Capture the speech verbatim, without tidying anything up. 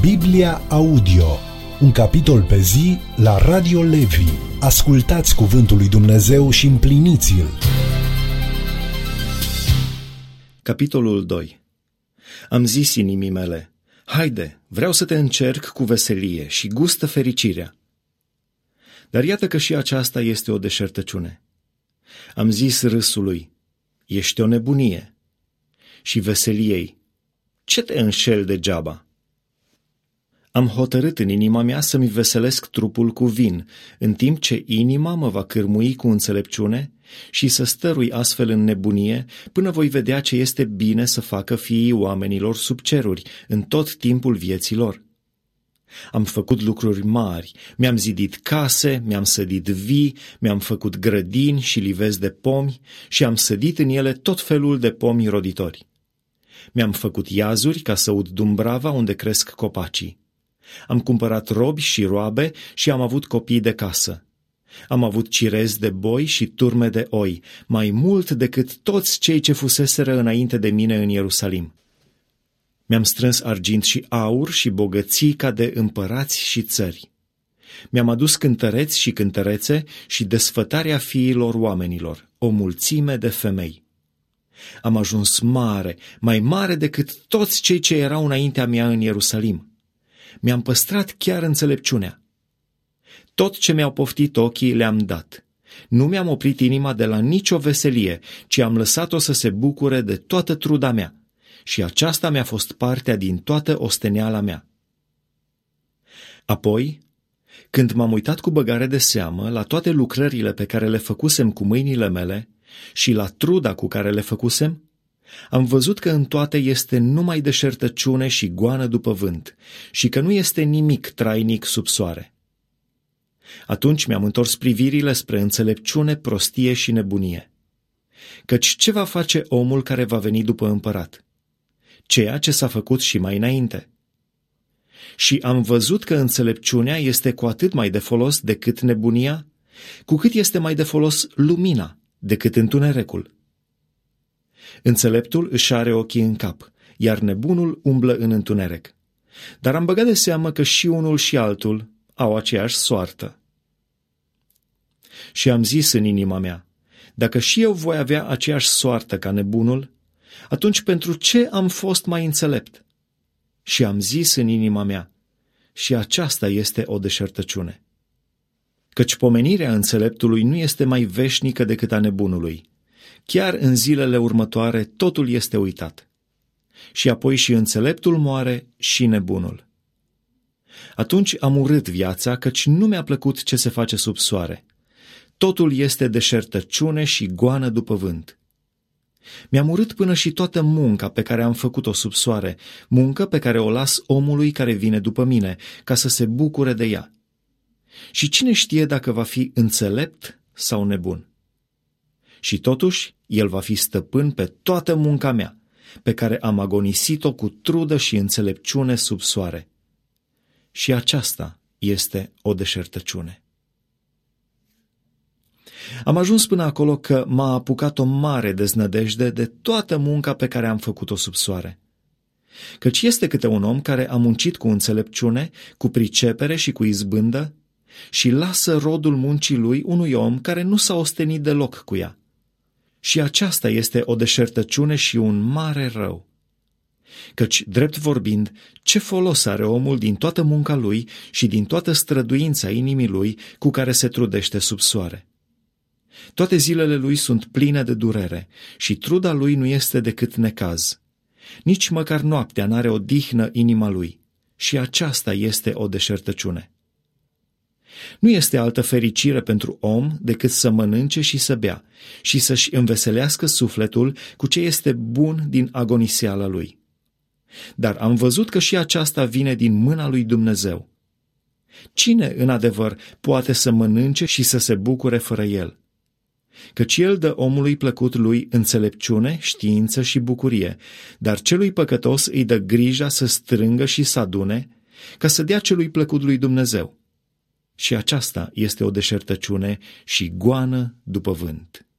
Biblia Audio, un capitol pe zi la Radio Levi. Ascultați cuvântul lui Dumnezeu și împliniți-l. Capitolul doi. Am zis inimii mele: haide, vreau să te încerc cu veselie și gustă fericirea. Dar iată că și aceasta este o deșertăciune. Am zis râsului: ești o nebunie. Și veseliei: ce te înșel degeaba? Am hotărât în inima mea să-mi veselesc trupul cu vin, în timp ce inima mă va cârmui cu înțelepciune și să stărui astfel în nebunie, până voi vedea ce este bine să facă fiii oamenilor sub ceruri, în tot timpul vieții lor. Am făcut lucruri mari, mi-am zidit case, mi-am sădit vii, mi-am făcut grădini și livezi de pomi și am sădit în ele tot felul de pomi roditori. Mi-am făcut iazuri ca să ud dumbrava unde cresc copacii. Am cumpărat robi și roabe și am avut copii de casă. Am avut cirezi de boi și turme de oi, mai mult decât toți cei ce fuseseră înainte de mine în Ierusalim. Mi-am strâns argint și aur și bogății ca de împărați și țări. Mi-am adus cântăreți și cântărețe și desfătarea fiilor oamenilor, o mulțime de femei. Am ajuns mare, mai mare decât toți cei ce erau înaintea mea în Ierusalim. Mi-am păstrat chiar înțelepciunea. Tot ce mi-au poftit ochii le-am dat. Nu mi-am oprit inima de la nicio veselie, ci am lăsat-o să se bucure de toată truda mea. Și aceasta mi-a fost partea din toată osteneala mea. Apoi, când m-am uitat cu băgare de seamă la toate lucrările pe care le făcusem cu mâinile mele și la truda cu care le făcusem, am văzut că în toate este numai deșertăciune și goană după vânt și că nu este nimic trainic sub soare. Atunci mi-am întors privirile spre înțelepciune, prostie și nebunie. Căci ce va face omul care va veni după împărat? Ceea ce s-a făcut și mai înainte. Și am văzut că înțelepciunea este cu atât mai de folos decât nebunia, cu cât este mai de folos lumina decât întunericul. Înțeleptul își are ochii în cap, iar nebunul umblă în întuneric. Dar am băgat de seamă că și unul și altul au aceeași soartă. Și am zis în inima mea: dacă și eu voi avea aceeași soartă ca nebunul, atunci pentru ce am fost mai înțelept? Și am zis în inima mea: și aceasta este o deșertăciune. Căci pomenirea înțeleptului nu este mai veșnică decât a nebunului. Chiar în zilele următoare totul este uitat. Și apoi și înțeleptul moare și nebunul. Atunci am urât viața, căci nu mi-a plăcut ce se face sub soare. Totul este deșertăciune și goană după vânt. Mi-am urât până și toată munca pe care am făcut-o sub soare, muncă pe care o las omului care vine după mine, ca să se bucure de ea. Și cine știe dacă va fi înțelept sau nebun? Și totuși, el va fi stăpân pe toată munca mea, pe care am agonisit-o cu trudă și înțelepciune sub soare. Și aceasta este o deșertăciune. Am ajuns până acolo că m-a apucat o mare deznădejde de toată munca pe care am făcut-o sub soare. Căci este câte un om care a muncit cu înțelepciune, cu pricepere și cu izbândă și lasă rodul muncii lui unui om care nu s-a ostenit deloc cu ea. Și aceasta este o deșertăciune și un mare rău. Căci, drept vorbind, ce folos are omul din toată munca lui și din toată străduința inimii lui cu care se trudește sub soare? Toate zilele lui sunt pline de durere și truda lui nu este decât necaz. Nici măcar noaptea n-are odihnă inima lui și aceasta este o deșertăciune. Nu este altă fericire pentru om decât să mănânce și să bea și să-și înveselească sufletul cu ce este bun din agoniseala lui. Dar am văzut că și aceasta vine din mâna lui Dumnezeu. Cine, în adevăr, poate să mănânce și să se bucure fără el? Căci el dă omului plăcut lui înțelepciune, știință și bucurie, dar celui păcătos îi dă grija să strângă și să adune, ca să dea celui plăcut lui Dumnezeu. Și aceasta este o deșertăciune și goană după vânt.